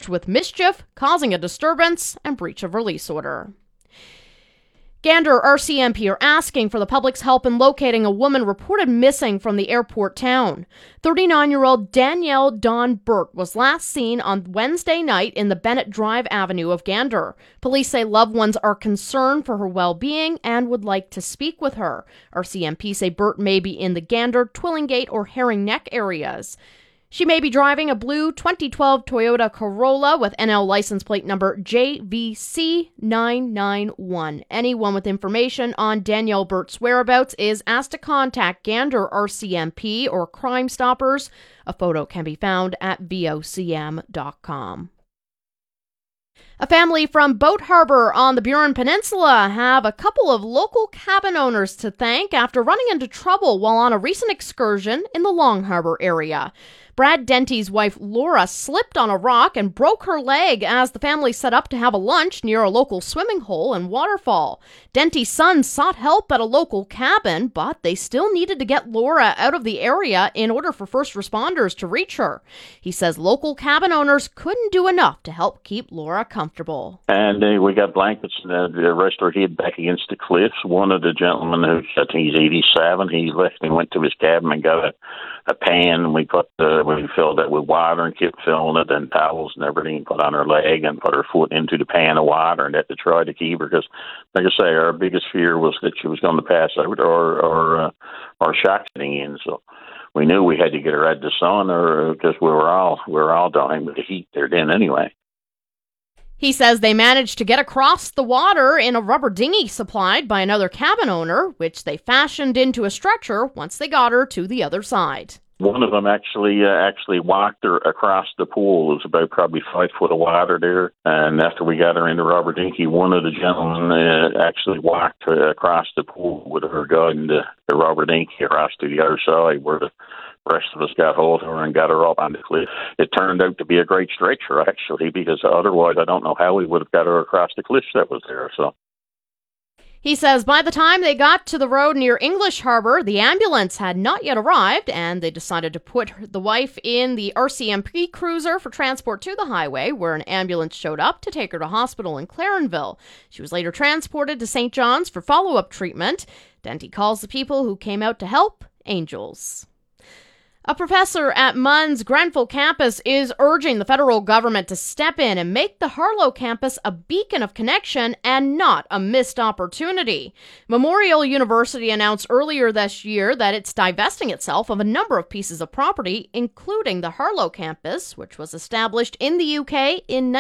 charged with mischief, causing a disturbance, and breach of release order. Gander RCMP are asking for the public's help in locating a woman reported missing from the airport town. 39-year-old Danielle Dawn Burt was last seen on Wednesday night in the Bennett Drive Avenue of Gander. Police say loved ones are concerned for her well-being and would like to speak with her. RCMP say Burt may be in the Gander, Twillingate, or Herring Neck areas. She may be driving a blue 2012 Toyota Corolla with NL license plate number JVC991. Anyone with information on Danielle Burt's whereabouts is asked to contact Gander RCMP or Crime Stoppers. A photo can be found at VOCM.com. A family from Boat Harbor on the Burin Peninsula have a couple of local cabin owners to thank after running into trouble while on a recent excursion in the Long Harbor area. Brad Denty's wife Laura slipped on a rock and broke her leg as the family set up to have a lunch near a local swimming hole and waterfall. Denty's son sought help at a local cabin, but they still needed to get Laura out of the area in order for first responders to reach her. He says local cabin owners couldn't do enough to help keep Laura comfortable. And we got blankets and the rest her head back against the cliffs. One of the gentlemen, who I think he's 87, he left and went to his cabin and got a pan, and we filled it with water and kept filling it, and towels and everything, put on her leg and put her foot into the pan of water, and that to try to keep her, because, like I say, our biggest fear was that she was going to pass out or shock getting in. So we knew we had to get her out of the sun, or because we were all dying with the heat there then anyway. He says they managed to get across the water in a rubber dinghy supplied by another cabin owner, which they fashioned into a stretcher once they got her to the other side. One of them actually walked her across the pool. It was about probably 5 foot of water there. And after we got her in the rubber dinghy, one of the gentlemen actually walked across the pool with her guiding the rubber dinghy across to the other side, where the rest of us got hold of her and got her up on the cliff. It turned out to be a great stretcher, actually, because otherwise I don't know how we would have got her across the cliff that was there. So. He says by the time they got to the road near English Harbor, the ambulance had not yet arrived, and they decided to put the wife in the RCMP cruiser for transport to the highway, where an ambulance showed up to take her to hospital in Clarenville. She was later transported to St. John's for follow-up treatment. Denty calls the people who came out to help angels. A professor at MUN's Grenfell campus is urging the federal government to step in and make the Harlow campus a beacon of connection and not a missed opportunity. Memorial University announced earlier this year that it's divesting itself of a number of pieces of property, including the Harlow campus, which was established in the UK in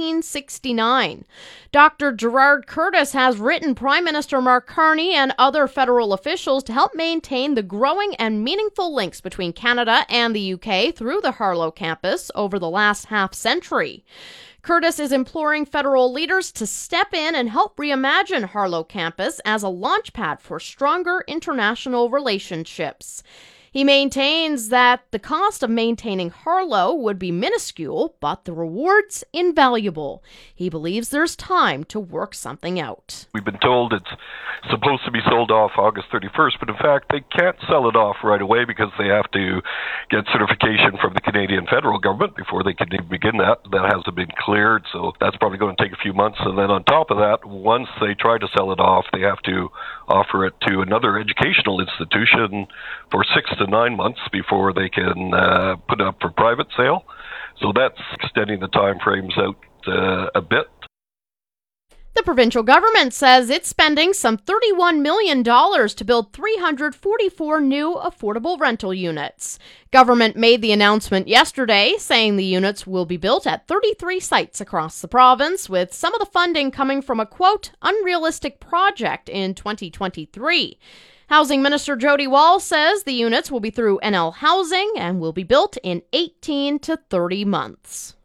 1969. Dr. Gerard Curtis has written Prime Minister Mark Carney and other federal officials to help maintain the growing and meaningful links between Canada and the UK through the Harlow campus over the last half-century. Curtis is imploring federal leaders to step in and help reimagine Harlow campus as a launchpad for stronger international relationships. He maintains that the cost of maintaining Harlow would be minuscule, but the rewards invaluable. He believes there's time to work something out. We've been told it's supposed to be sold off August 31st, but in fact they can't sell it off right away because they have to get certification from the Canadian federal government before they can even begin that. That hasn't been cleared, so that's probably going to take a few months. And then on top of that, once they try to sell it off, they have to offer it to another educational institution for 6 to 9 months before they can put it up for private sale. So that's extending the time frames out a bit. The provincial government says it's spending some $31 million to build 344 new affordable rental units. Government made the announcement yesterday, saying the units will be built at 33 sites across the province, with some of the funding coming from a, quote, unrealistic project in 2023. Housing Minister Jody Wall says the units will be through NL Housing and will be built in 18 to 30 months.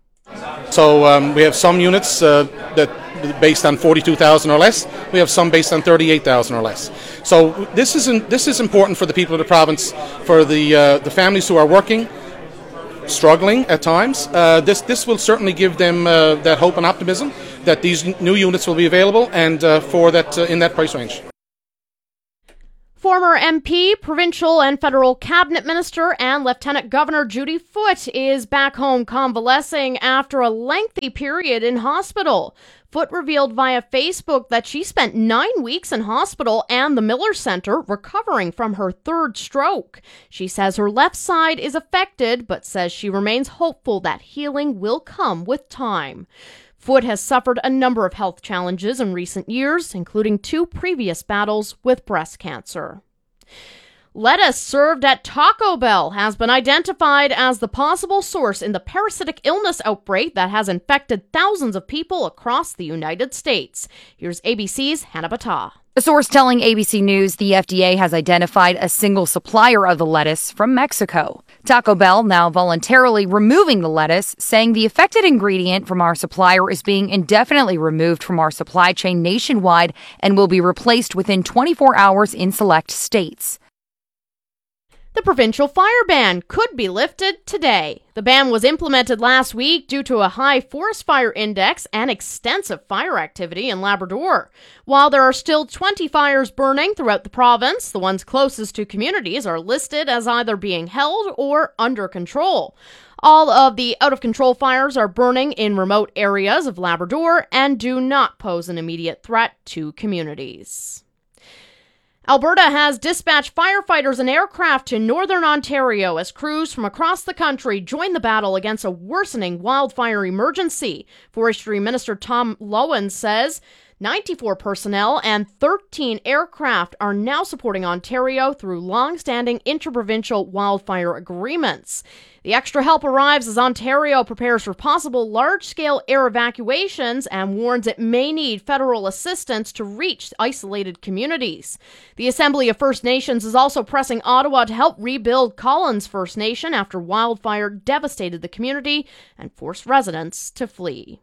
So we have some units that based on 42,000 or less. We have some based on 38,000 or less. So this is important for the people of the province, for the families who are working, struggling at times. This will certainly give them that hope and optimism that these new units will be available and for that in that price range. Former MP, provincial and federal cabinet minister, and Lieutenant Governor Judy Foote is back home convalescing after a lengthy period in hospital. Foote revealed via Facebook that she spent 9 weeks in hospital and the Miller Center recovering from her third stroke. She says her left side is affected, but says she remains hopeful that healing will come with time. Foote has suffered a number of health challenges in recent years, including 2 previous battles with breast cancer. Lettuce served at Taco Bell has been identified as the possible source in the parasitic illness outbreak that has infected thousands of people across the United States. Here's ABC's Hannah Battah. A source telling ABC News the FDA has identified a single supplier of the lettuce from Mexico. Taco Bell now voluntarily removing the lettuce, saying the affected ingredient from our supplier is being indefinitely removed from our supply chain nationwide and will be replaced within 24 hours in select states. The provincial fire ban could be lifted today. The ban was implemented last week due to a high forest fire index and extensive fire activity in Labrador. While there are still 20 fires burning throughout the province, the ones closest to communities are listed as either being held or under control. All of the out-of-control fires are burning in remote areas of Labrador and do not pose an immediate threat to communities. Alberta has dispatched firefighters and aircraft to northern Ontario as crews from across the country join the battle against a worsening wildfire emergency. Forestry Minister Tom Loewen says 94 personnel and 13 aircraft are now supporting Ontario through long-standing interprovincial wildfire agreements. The extra help arrives as Ontario prepares for possible large-scale air evacuations and warns it may need federal assistance to reach isolated communities. The Assembly of First Nations is also pressing Ottawa to help rebuild Collins First Nation after wildfire devastated the community and forced residents to flee.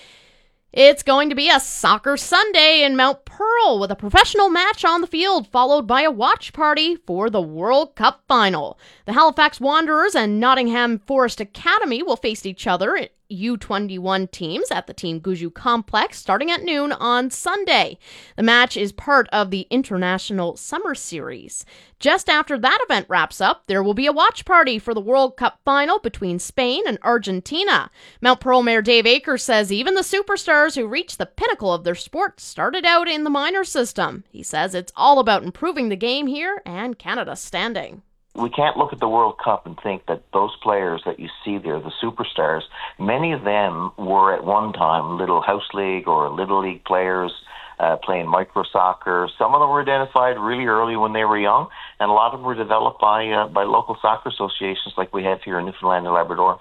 It's going to be a soccer Sunday in Mount Pearl with a professional match on the field followed by a watch party for the World Cup final. The Halifax Wanderers and Nottingham Forest Academy will face each other U21 teams at the Team Guju Complex starting at noon on Sunday. The match is part of the International Summer Series. Just after that event wraps up, there will be a watch party for the World Cup final between Spain and Argentina. Mount Pearl Mayor Dave Akers says even the superstars who reached the pinnacle of their sport started out in the minor system. He says it's all about improving the game here and Canada's standing. We can't look at the World Cup and think that those players that you see there, the superstars, many of them were at one time Little House League or Little League players playing micro soccer. Some of them were identified really early when they were young, and a lot of them were developed by local soccer associations like we have here in Newfoundland and Labrador.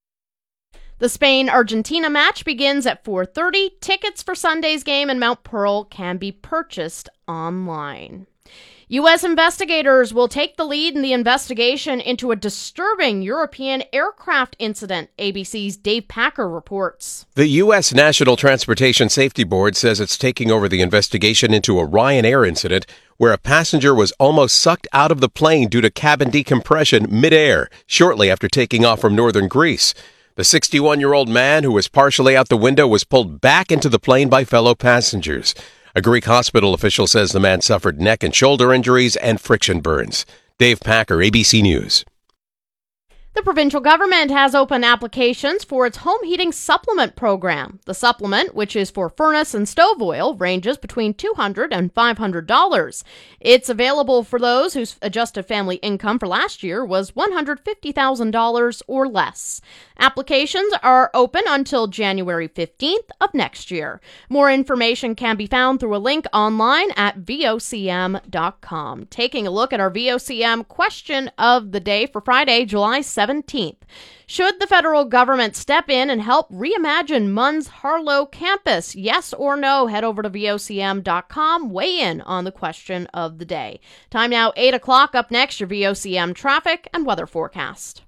The Spain-Argentina match begins at 4:30. Tickets for Sunday's game in Mount Pearl can be purchased online. U.S. investigators will take the lead in the investigation into a disturbing European aircraft incident, ABC's Dave Packer reports. The U.S. National Transportation Safety Board says it's taking over the investigation into a Ryanair incident where a passenger was almost sucked out of the plane due to cabin decompression midair shortly after taking off from northern Greece. The 61-year-old man who was partially out the window was pulled back into the plane by fellow passengers. A Greek hospital official says the man suffered neck and shoulder injuries and friction burns. Dave Packer, ABC News. The provincial government has opened applications for its home heating supplement program. The supplement, which is for furnace and stove oil, ranges between $200 and $500. It's available for those whose adjusted family income for last year was $150,000 or less. Applications are open until January 15th of next year. More information can be found through a link online at vocm.com. Taking a look at our VOCM question of the day for Friday, July 17th. Should the federal government step in and help reimagine MUN's Harlow campus? Yes or no? Head over to vocm.com. Weigh in on the question of the day. Time now, 8 o'clock. Up next, your VOCM traffic and weather forecast.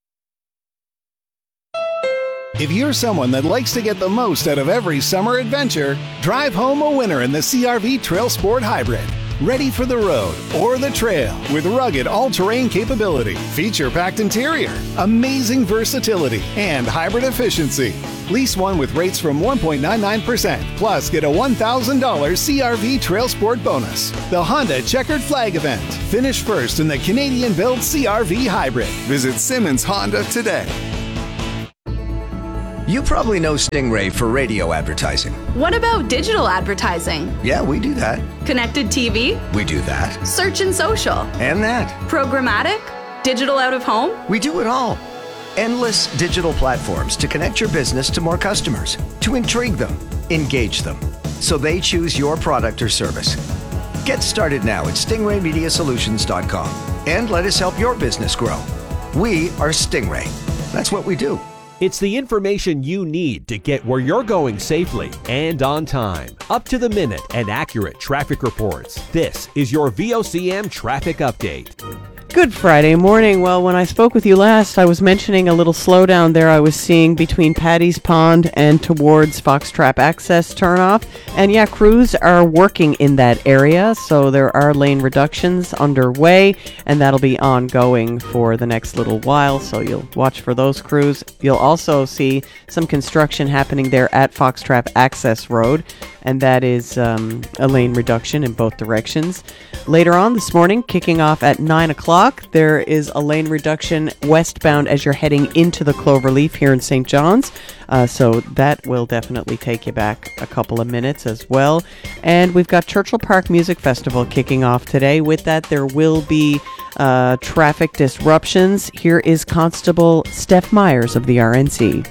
If you're someone that likes to get the most out of every summer adventure, drive home a winner in the CR-V Trail Sport Hybrid. Ready for the road or the trail with rugged all-terrain capability, feature-packed interior, amazing versatility, and hybrid efficiency. Lease one with rates from 1.99%, plus get a $1,000 CRV Trail Sport bonus. The Honda Checkered Flag event. Finish first in the Canadian-built CRV Hybrid. Visit Simmons Honda today. You probably know Stingray for radio advertising. What about digital advertising? Yeah, we do that. Connected TV? We do that. Search and social? And that. Programmatic? Digital out of home? We do it all. Endless digital platforms to connect your business to more customers, to intrigue them, engage them, so they choose your product or service. Get started now at stingraymediasolutions.com and let us help your business grow. We are Stingray. That's what we do. It's the information you need to get where you're going safely and on time. Up to the minute and accurate traffic reports. This is your VOCM Traffic Update. Good Friday morning. Well, when I spoke with you last, I was mentioning a little slowdown there I was seeing between Paddy's Pond and towards Foxtrap Access turnoff. And yeah, crews are working in that area, so there are lane reductions underway, and that'll be ongoing for the next little while, so you'll watch for those crews. You'll also see some construction happening there at Foxtrap Access Road, and that is a lane reduction in both directions. Later on this morning, kicking off at 9 o'clock, there is a lane reduction westbound as you're heading into the Cloverleaf here in St. John's. So that will definitely take you back a couple of minutes as well. And we've got Churchill Park Music Festival kicking off today. With that, there will be traffic disruptions. Here is Constable Steph Myers of the RNC.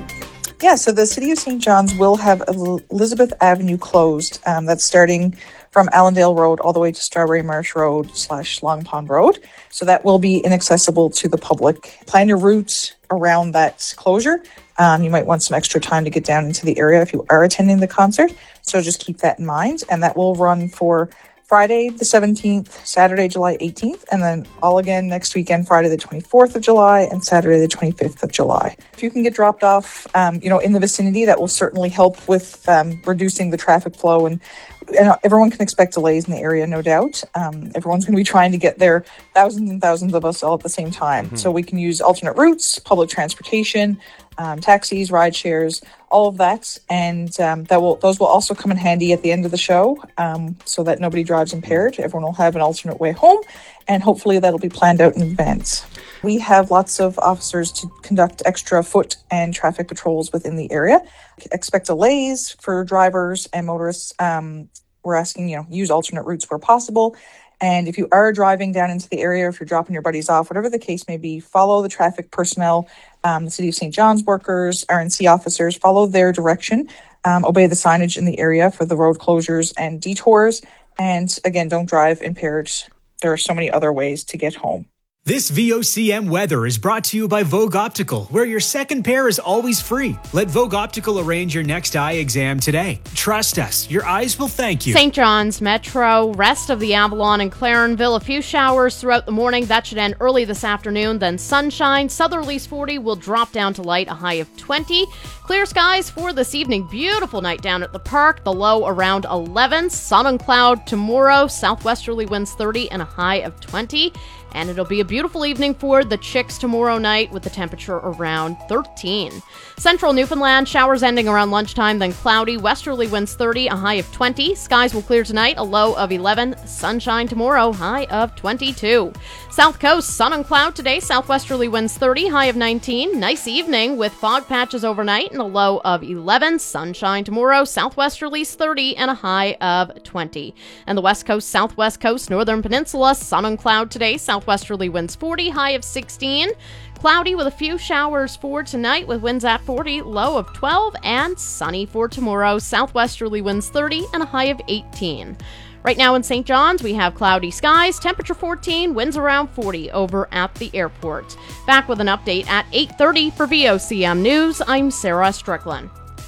Yeah, so the City of St. John's will have Elizabeth Avenue closed. That's starting from Allendale Road all the way to Strawberry Marsh Road / Long Pond Road. So that will be inaccessible to the public. Plan your route around that closure. You might want some extra time to get down into the area if you are attending the concert. So just keep that in mind. And that will run for Friday the 17th, Saturday, July 18th, and then all again next weekend, Friday the 24th of July and Saturday the 25th of July. If you can get dropped off, in the vicinity, that will certainly help with reducing the traffic flow. And everyone can expect delays in the area, no doubt. Everyone's going to be trying to get there, thousands and thousands of us all at the same time. Mm-hmm. So we can use alternate routes, public transportation, taxis, ride shares, all of that, and those will also come in handy at the end of the show, so that nobody drives impaired. Everyone will have an alternate way home, and hopefully that'll be planned out in advance. We have lots of officers to conduct extra foot and traffic patrols within the area. Expect delays for drivers and motorists. We're asking, use alternate routes where possible. And if you are driving down into the area, if you're dropping your buddies off, whatever the case may be, follow the traffic personnel, the City of St. John's workers, RNC officers, follow their direction, obey the signage in the area for the road closures and detours. And again, don't drive impaired. There are so many other ways to get home. This VOCM weather is brought to you by Vogue Optical, where your second pair is always free. Let Vogue Optical arrange your next eye exam today. Trust us, your eyes will thank you. St. John's Metro, rest of the Avalon and Clarenville, a few showers throughout the morning. That should end early this afternoon. Then sunshine. Southerlies 40 will drop down to light, a high of 20. Clear skies for this evening. Beautiful night down at the park. The low around 11. Sun and cloud tomorrow. Southwesterly winds 30 and a high of 20. And it'll be a beautiful evening for the Chicks tomorrow night with the temperature around 13. Central Newfoundland, showers ending around lunchtime, then cloudy. Westerly winds 30, a high of 20. Skies will clear tonight, a low of 11. Sunshine tomorrow, high of 22. South Coast, sun and cloud today. Southwesterly winds 30, high of 19. Nice evening with fog patches overnight and a low of 11. Sunshine tomorrow. Southwesterlies 30 and a high of 20. And the West Coast, Southwest Coast, Northern Peninsula, sun and cloud today. Southwesterly winds 40, high of 16. Cloudy with a few showers for tonight with winds at 40, low of 12, and sunny for tomorrow. Southwesterly winds 30 and a high of 18. Right now in St. John's, we have cloudy skies, temperature 14, winds around 40 over at the airport. Back with an update at 8:30 for VOCM News. I'm Sarah Strickland.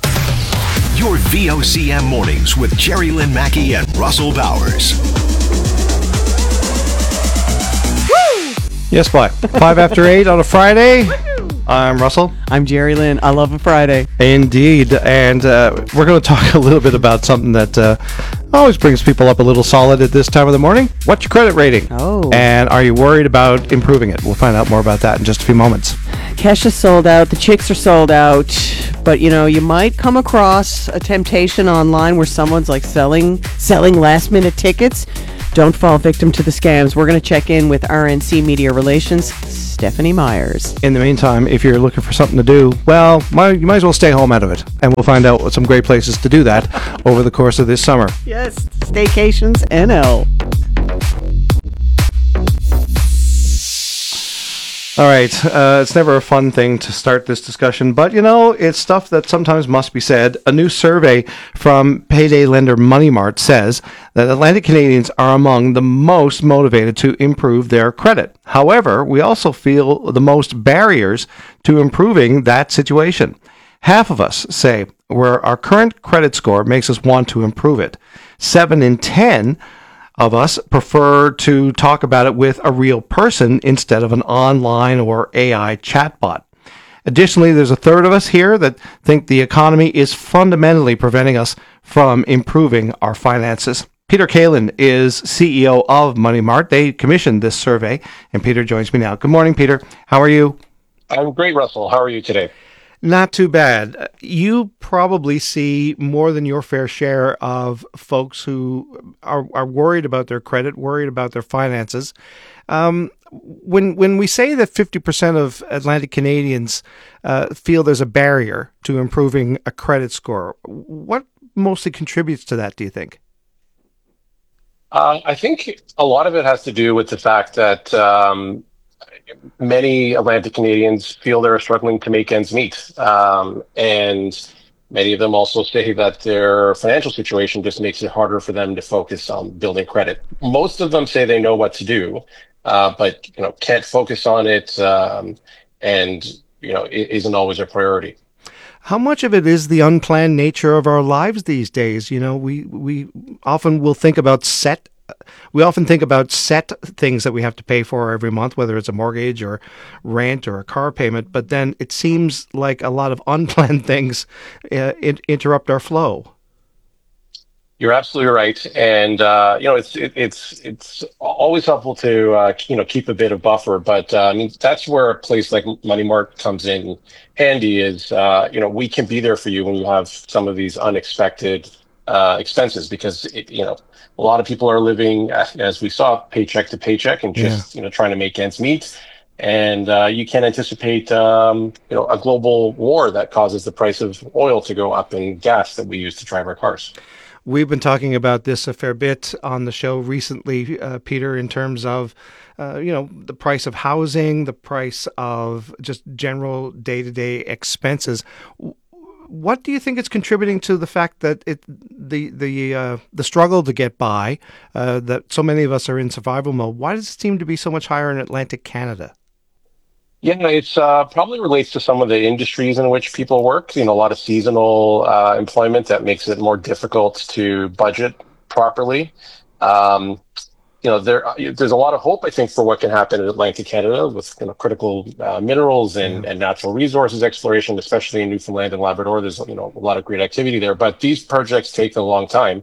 Your VOCM mornings with Jerry Lynn Mackey and Russell Bowers. Yes, Black. 5 after 8 on a Friday. I'm Russell. I'm Jerry Lynn. I love a Friday. Indeed. And we're going to talk a little bit about something that always brings people up a little solid at this time of the morning. What's your credit rating? Oh. And are you worried about improving it? We'll find out more about that in just a few moments. Cash is sold out. The chicks are sold out. But, you might come across a temptation online where someone's like selling last-minute tickets. Don't fall victim to the scams. We're going to check in with RNC Media Relations, Stephanie Myers. In the meantime, if you're looking for something to do, well, you might as well stay home out of it. And we'll find out some great places to do that over the course of this summer. Yes, Staycations NL. All right, it's never a fun thing to start this discussion, but it's stuff that sometimes must be said. A new survey from payday lender Money Mart says that Atlantic Canadians are among the most motivated to improve their credit. However, we also feel the most barriers to improving that situation. Half of us say where our current credit score makes us want to improve it. 7 in 10 of us prefer to talk about it with a real person instead of an online or AI chatbot. Additionally, there's a third of us here that think the economy is fundamentally preventing us from improving our finances. Peter Kalin is CEO of Money Mart. They commissioned this survey, and Peter joins me now. Good morning, Peter. How are you? I'm great, Russell. How are you today? Not too bad. You probably see more than your fair share of folks who are worried about their credit, worried about their finances. When we say that 50% of Atlantic Canadians feel there's a barrier to improving a credit score, what mostly contributes to that, do you think? I think a lot of it has to do with the fact that many Atlantic Canadians feel they're struggling to make ends meet. And many of them also say that their financial situation just makes it harder for them to focus on building credit. Most of them say they know what to do, but can't focus on it, and it isn't always a priority. How much of it is the unplanned nature of our lives these days? We often will think about set things that we have to pay for every month, whether it's a mortgage or rent or a car payment. But then it seems like a lot of unplanned things interrupt our flow. You're absolutely right, and it's always helpful to keep a bit of buffer. But that's where a place like Money Mart comes in handy. Is we can be there for you when you have some of these unexpected expenses, because a lot of people are living, as we saw, paycheck to paycheck and just trying to make ends meet. And you can't anticipate a global war that causes the price of oil to go up and gas that we use to drive our cars. We've been talking about this a fair bit on the show recently, Peter, in terms of the price of housing, the price of just general day-to-day expenses. What do you think is contributing to the fact that the struggle to get by, that so many of us are in survival mode? Why does it seem to be so much higher in Atlantic Canada? Yeah, it's probably relates to some of the industries in which people work. A lot of seasonal employment that makes it more difficult to budget properly. There's a lot of hope, I think, for what can happen in Atlantic Canada with critical minerals and natural resources exploration, especially in Newfoundland and Labrador. There's a lot of great activity there, but these projects take a long time,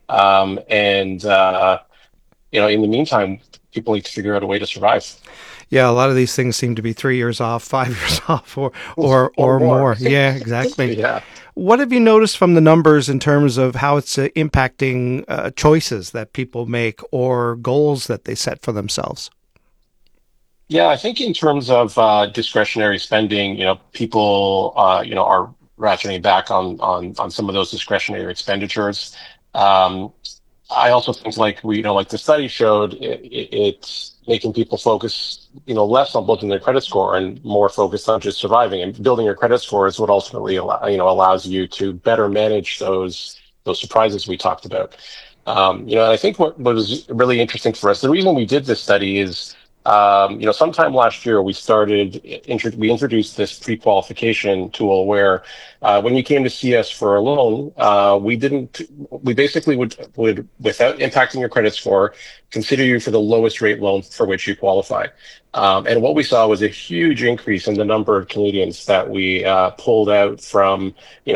in the meantime, people need to figure out a way to survive. Yeah, a lot of these things seem to be 3 years off, 5 years off, or more. Yeah, exactly. Yeah. What have you noticed from the numbers in terms of how it's impacting choices that people make or goals that they set for themselves? Yeah, I think in terms of discretionary spending, people, are ratcheting back on some of those discretionary expenditures. I also think, like the study showed, it's making people focus, less on building their credit score and more focused on just surviving. And building your credit score is what ultimately, allows you to better manage those surprises we talked about. And I think what was really interesting for us, the reason we did this study is Sometime last year we introduced this pre-qualification tool where when you came to see us for a loan, we basically would, without impacting your credit score, consider you for the lowest rate loan for which you qualify. And what we saw was a huge increase in the number of Canadians that we pulled up from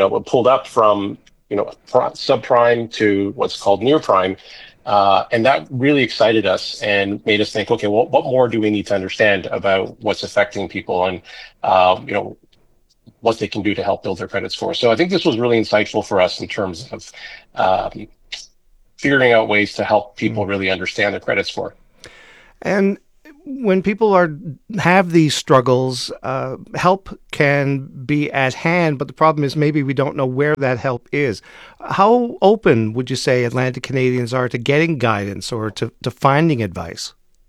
subprime to what's called near prime. And that really excited us and made us think, okay, well, what more do we need to understand about what's affecting people and, what they can do to help build their credit score. So I think this was really insightful for us in terms of figuring out ways to help people really understand their credit score. And when people have these struggles, help can be at hand, but the problem is maybe we don't know where that help is. How open would you say Atlantic Canadians are to getting guidance or to finding advice?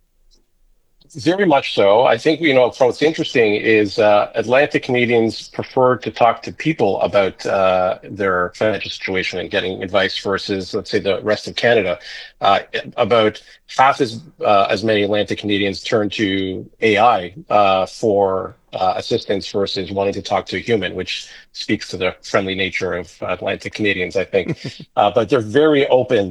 Very much so. I think, what's interesting is Atlantic Canadians prefer to talk to people about their financial situation and getting advice versus, let's say, the rest of Canada. About half as many Atlantic Canadians turn to AI for assistance versus wanting to talk to a human, which speaks to the friendly nature of Atlantic Canadians, I think. But they're very open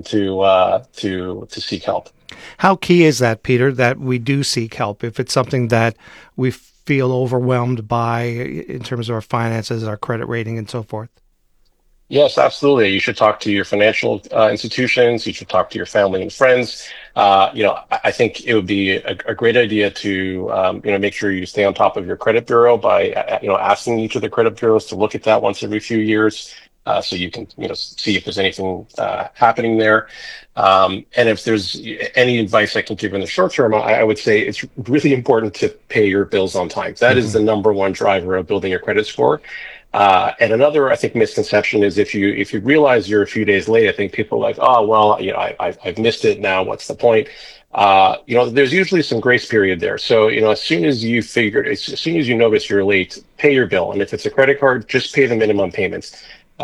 to seek help. How key is that, Peter, that we do seek help if it's something that we feel overwhelmed by in terms of our finances, our credit rating, and so forth? Yes, absolutely. You should talk to your financial institutions. You should talk to your family and friends. I think it would be a great idea to, make sure you stay on top of your credit bureau by, asking each of the credit bureaus to look at that once every few years. So you can, see if there's anything happening there. And if there's any advice I can give in the short term, I would say it's really important to pay your bills on time. That is the number one driver of building your credit score. And another, I think, misconception is if you realize you're a few days late, I think people are like, oh, well, I've missed it now. What's the point? There's usually some grace period there. So, as soon as you notice you're late, pay your bill. And if it's a credit card, just pay the minimum payments.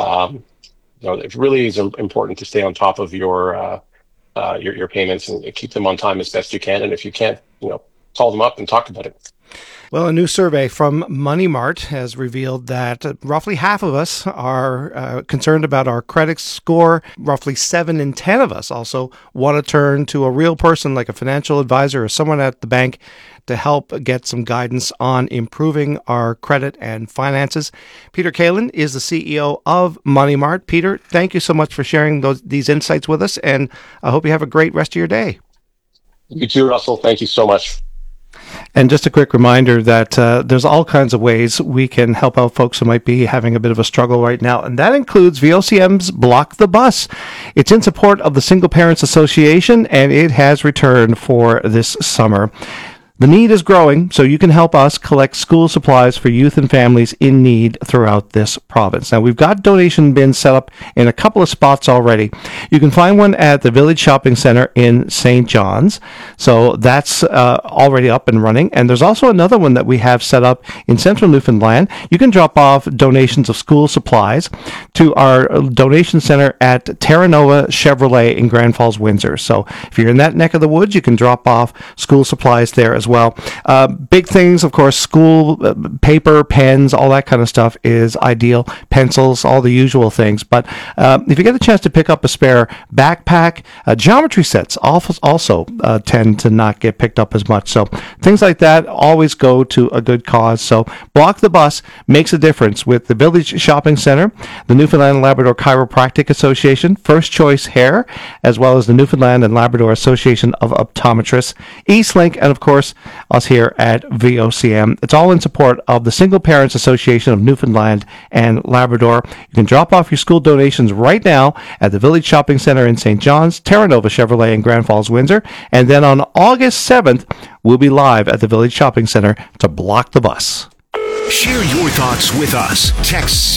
It really is important to stay on top of your payments and keep them on time as best you can. And if you can't, call them up and talk about it. Well, a new survey from Money Mart has revealed that roughly half of us are concerned about our credit score. Roughly 7 in 10 of us also want to turn to a real person like a financial advisor or someone at the bank to help get some guidance on improving our credit and finances. Peter Kalin is the CEO of Money Mart. Peter, thank you so much for sharing these insights with us, and I hope you have a great rest of your day. You too, Russell. Thank you so much. And just a quick reminder that there's all kinds of ways we can help out folks who might be having a bit of a struggle right now, and that includes VOCM's Block the Bus. It's in support of the Single Parents Association, and it has returned for this summer. The need is growing, so you can help us collect school supplies for youth and families in need throughout this province. Now, we've got donation bins set up in a couple of spots already. You can find one at the Village Shopping Centre in St. John's, so that's already up and running. And there's also another one that we have set up in central Newfoundland. You can drop off donations of school supplies to our donation centre at Terra Nova Chevrolet in Grand Falls, Windsor. So if you're in that neck of the woods, you can drop off school supplies there as well. Big things, of course, school paper, pens, all that kind of stuff is ideal. Pencils, all the usual things. But if you get a chance to pick up a spare backpack, geometry sets also tend to not get picked up as much. So things like that always go to a good cause. So Block the Bus makes a difference with the Village Shopping Centre, the Newfoundland and Labrador Chiropractic Association, First Choice Hair, as well as the Newfoundland and Labrador Association of Optometrists, Eastlink, and of course, us here at VOCM. It's all in support of the Single Parents Association of Newfoundland and Labrador. You can drop off your school donations right now at the Village Shopping Centre in St. John's, Terra Nova Chevrolet in Grand Falls, Windsor, and then on August 7th, we'll be live at the Village Shopping Centre to Block the Bus. Share your thoughts with us. Text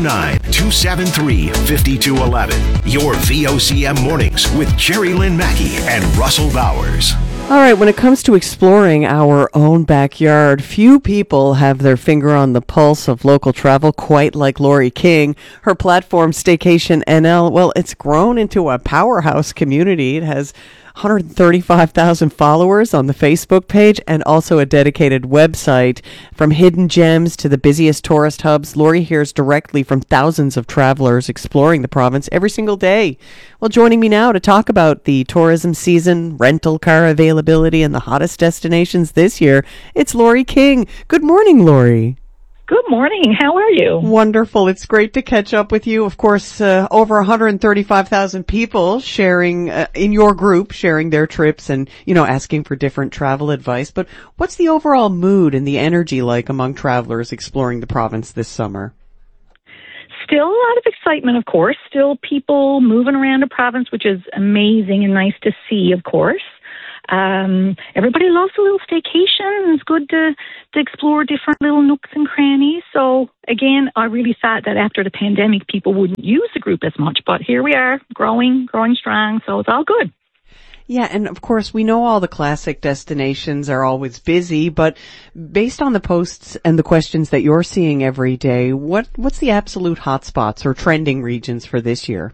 709-273-5211. Your VOCM Mornings with Jerry Lynn Mackey and Russell Bowers. All right, when it comes to exploring our own backyard, few people have their finger on the pulse of local travel quite like Lori King. Her platform, Staycation NL, well, it's grown into a powerhouse community. It has 135,000 followers on the Facebook page, and also a dedicated website. From hidden gems to the busiest tourist hubs, Lori hears directly from thousands of travelers exploring the province every single day. Well, joining me now to talk about the tourism season, rental car availability, and the hottest destinations this year, it's Lori King. Good morning, Lori. Good morning. How are you? Wonderful. It's great to catch up with you. Of course, over 135,000 people sharing in your group, sharing their trips and, asking for different travel advice. But what's the overall mood and the energy like among travelers exploring the province this summer? Still a lot of excitement, of course. Still people moving around the province, which is amazing and nice to see, of course. Everybody loves a little staycation. It's good to explore different little nooks and crannies. So again, I really thought that after the pandemic, people wouldn't use the group as much, but here we are, growing strong. So it's all good. Yeah, and of course, we know all the classic destinations are always busy, but based on the posts and the questions that you're seeing every day, what's the absolute hotspots or trending regions for this year?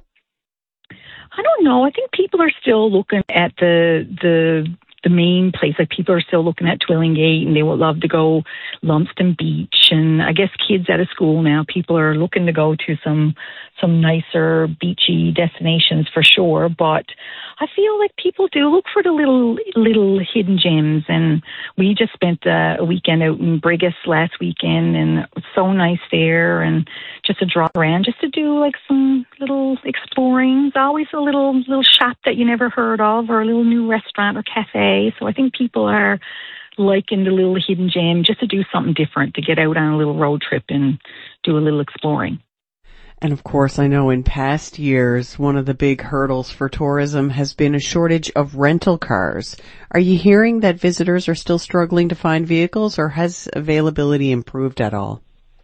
I don't know. I think people are still looking at the main place. Like people are still looking at Twillingate, and they would love to go Lumsden Beach. And I guess kids out of school now, people are looking to go to some nicer beachy destinations for sure. But I feel like people do look for the little hidden gems. And we just spent a weekend out in Brigus last weekend, and it was so nice there. And just to drop around, just to do like some little exploring. It's always a little shop that you never heard of, or a little new restaurant or cafe. So I think people are liking the little hidden gem, just to do something different, to get out on a little road trip and do a little exploring. And of course, I know in past years, one of the big hurdles for tourism has been a shortage of rental cars. Are you hearing that visitors are still struggling to find vehicles, or has availability improved at all?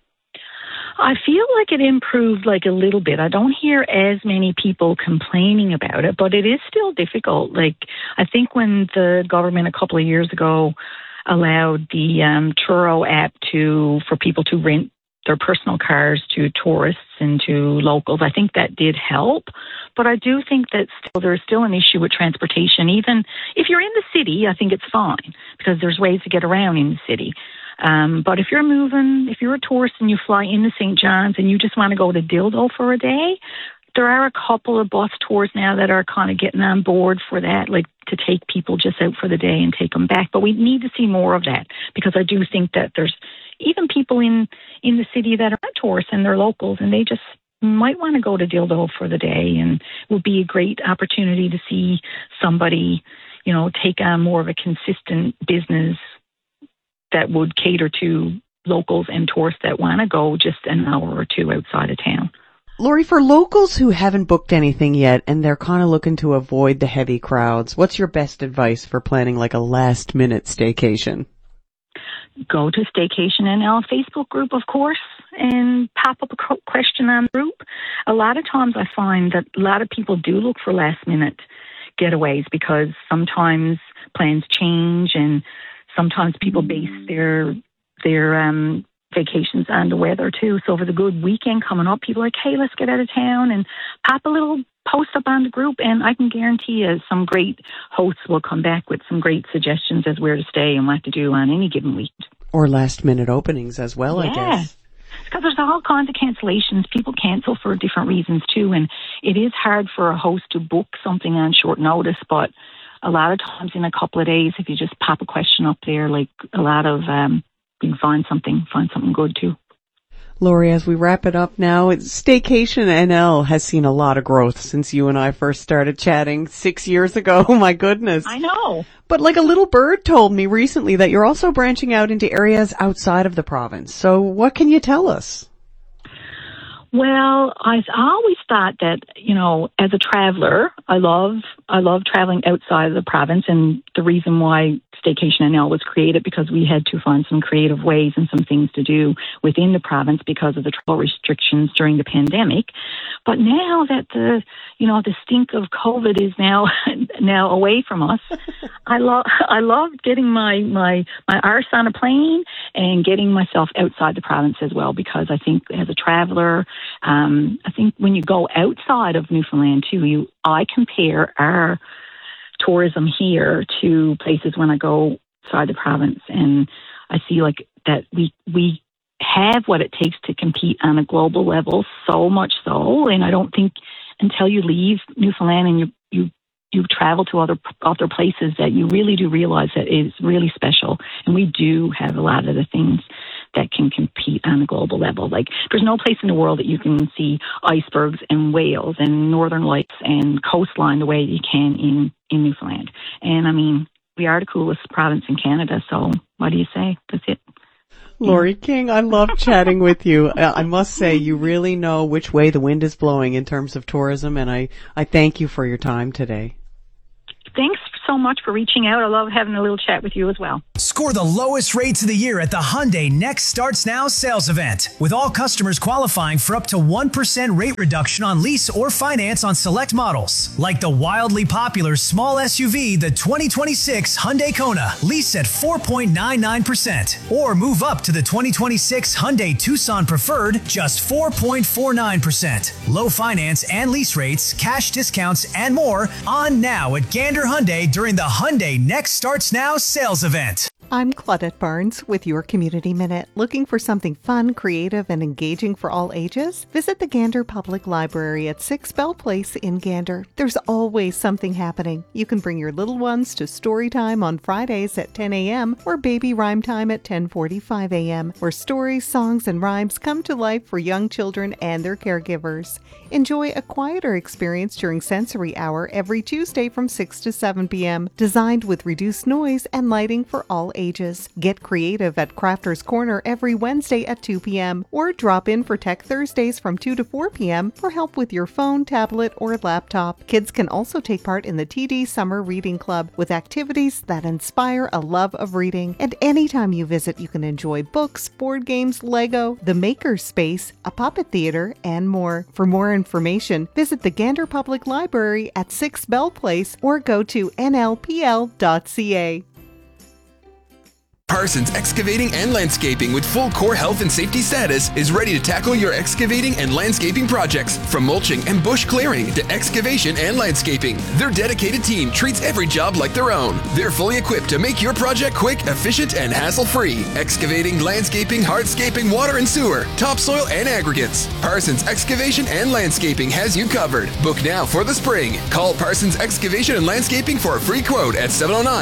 I feel like it improved like a little bit. I don't hear as many people complaining about it, but it is still difficult. Like, I think when the government a couple of years ago allowed the Turo app for people to rent their personal cars to tourists and to locals, I think that did help. But I do think that there's still an issue with transportation. Even if you're in the city, I think it's fine because there's ways to get around in the city. But if you're a tourist and you fly into St. John's and you just want to go to Dildo for a day, there are a couple of bus tours now that are kind of getting on board for that, like to take people just out for the day and take them back. But we need to see more of that, because I do think that there's even people in the city that are tourists and they're locals, and they just might want to go to Dildo for the day, and it would be a great opportunity to see somebody, take on more of a consistent business that would cater to locals and tourists that want to go just an hour or two outside of town. Lori, for locals who haven't booked anything yet and they're kind of looking to avoid the heavy crowds, what's your best advice for planning like a last-minute staycation? Go to Staycation NL Facebook group, of course, and pop up a question on the group. A lot of times I find that a lot of people do look for last-minute getaways, because sometimes plans change, and sometimes people base their vacations on the weather too. So for the good weekend coming up, people are like, hey, let's get out of town, and pop a little post up on the group, and I can guarantee you some great hosts will come back with some great suggestions as where to stay and what to do on any given week. Or last minute openings as well, I guess. Because there's all kinds of cancellations. People cancel for different reasons too, and it is hard for a host to book something on short notice, but a lot of times in a couple of days, if you just pop a question up there, like a lot of, you can find something good too. Lori, as we wrap it up now, Staycation NL has seen a lot of growth since you and I first started chatting 6 years ago. Oh my goodness. I know. But like a little bird told me recently that you're also branching out into areas outside of the province. So what can you tell us? Well, I always thought that, as a traveler, I love traveling outside of the province, and the reason why Staycation NL was created, because we had to find some creative ways and some things to do within the province because of the travel restrictions during the pandemic. But now that the stink of COVID is now away from us, I love getting my arse on a plane and getting myself outside the province as well, because I think as a traveler, I think when you go outside of Newfoundland too, I compare our tourism here to places when I go outside the province, and I see like that we have what it takes to compete on a global level, so much so, and I don't think until you leave Newfoundland and you travel to other places that you really do realize that it is really special, and we do have a lot of the things that can compete on a global level. Like, there's no place in the world that you can see icebergs and whales and northern lights and coastline the way you can in Newfoundland. And I mean, we are the coolest province in Canada, so what do you say? That's it. Lori King, I love chatting with you. I must say, you really know which way the wind is blowing in terms of tourism, and I thank you for your time today. Thanks so much for reaching out. I love having a little chat with you as well. Score the lowest rates of the year at the Hyundai Next Starts Now sales event, with all customers qualifying for up to 1% rate reduction on lease or finance on select models, like the wildly popular small SUV, the 2026 Hyundai Kona, lease at 4.99%, or move up to the 2026 Hyundai Tucson Preferred, just 4.49%. Low finance and lease rates, cash discounts, and more on now at Gander Hyundai during the Hyundai Next Starts Now sales event. I'm Claudette Barnes with your Community Minute. Looking for something fun, creative, and engaging for all ages? Visit the Gander Public Library at 6 Bell Place in Gander. There's always something happening. You can bring your little ones to story time on Fridays at 10 a.m. or baby rhyme time at 10:45 a.m., where stories, songs, and rhymes come to life for young children and their caregivers. Enjoy a quieter experience during Sensory Hour every Tuesday from 6 to 7 p.m., designed with reduced noise and lighting for all ages. Get creative at Crafter's Corner every Wednesday at 2 p.m. or drop in for Tech Thursdays from 2 to 4 p.m. for help with your phone, tablet, or laptop. Kids can also take part in the TD Summer Reading Club with activities that inspire a love of reading. And anytime you visit, you can enjoy books, board games, Lego, the Maker Space, a puppet theater, and more. For more information, visit the Gander Public Library at 6 Bell Place or go to nlpl.ca. Parsons Excavating and Landscaping, with full core health and safety status, is ready to tackle your excavating and landscaping projects. From mulching and bush clearing to excavation and landscaping, their dedicated team treats every job like their own. They're fully equipped to make your project quick, efficient, and hassle-free. Excavating, landscaping, hardscaping, water and sewer, topsoil, and aggregates. Parsons Excavation and Landscaping has you covered. Book now for the spring. Call Parsons Excavation and Landscaping for a free quote at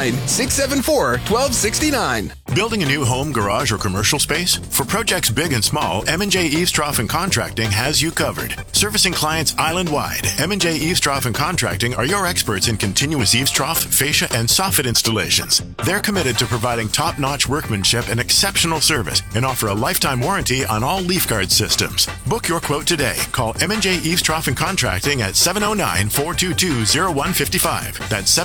709-674-1269. Building a new home, garage, or commercial space? For projects big and small, M&J Eavestrough and Contracting has you covered. Servicing clients island-wide, M&J Eavestrough and Contracting are your experts in continuous eavestrough, fascia, and soffit installations. They're committed to providing top-notch workmanship and exceptional service, and offer a lifetime warranty on all leaf guard systems. Book your quote today. Call M&J Eavestrough and Contracting at 709-422-0155. That's